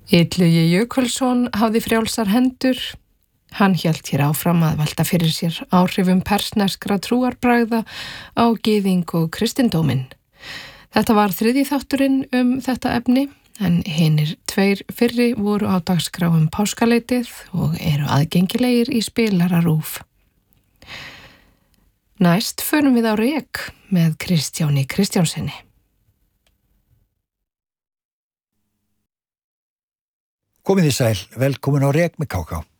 Illugi Jökulsson hafði frjálsar hendur. Hann hélt hér áfram að velta fyrir sér áhrifum persneskra trúarbragða á gyðing og kristindóminn. Þetta var þriðji þátturinn þetta efni, en hinir 2 fyrri voru á dagskrá páskaleitið og eru aðgengilegir í spilara RÚV. Næst förum við á rek með Kristjáni Kristjánsinni. Komið þið sæl, velkomin á rek með KK.